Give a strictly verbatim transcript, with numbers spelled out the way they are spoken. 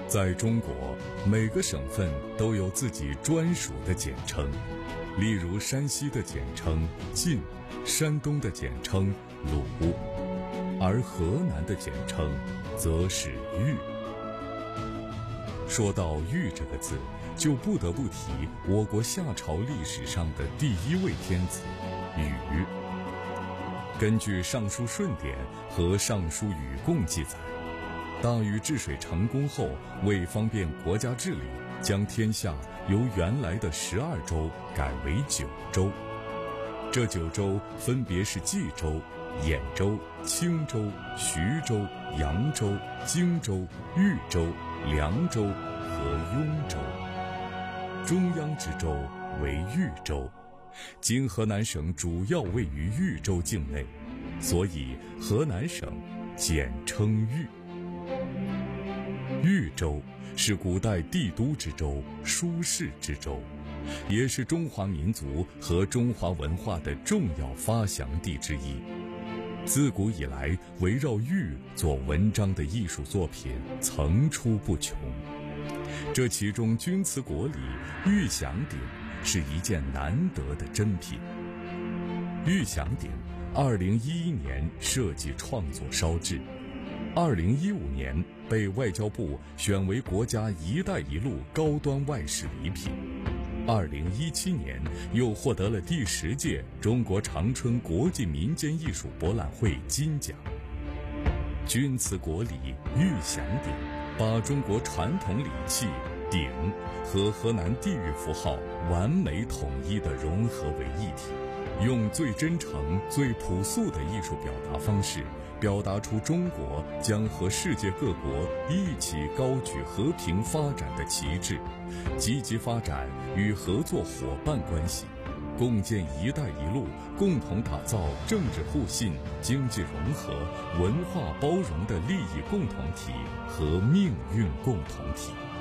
在中国，每个省份都有自己专属的简称，例如山西的简称晋，山东的简称鲁，而河南的简称则是豫。说到豫这个字，就不得不提我国夏朝历史上的第一位天子禹。根据《尚书舜典》和《尚书禹贡》记载，大禹治水成功后，为方便国家治理，将天下由原来的十二州改为九州。这九州分别是冀州、兖州、青州、徐州、扬州、荆州、豫州、凉州和雍州。中央之州为豫州，今河南省主要位于豫州境内，所以河南省简称豫。豫州是古代帝都之州、舒适之州，也是中华民族和中华文化的重要发祥地之一。自古以来，围绕豫做文章的艺术作品层出不穷。这其中钧瓷国礼玉响鼎是一件难得的珍品。玉响鼎二零一一年设计创作烧制，二零一五年被外交部选为国家“一带一路”高端外事礼品，二零一七年又获得了第十届中国长春国际民间艺术博览会金奖。钧瓷国礼玉响鼎把中国传统礼器鼎和河南地域符号完美统一地融合为一体，用最真诚、最朴素的艺术表达方式，表达出中国将和世界各国一起高举和平发展的旗帜，积极发展与合作伙伴关系，共建“一带一路”，共同打造政治互信、经济融合、文化包容的利益共同体和命运共同体。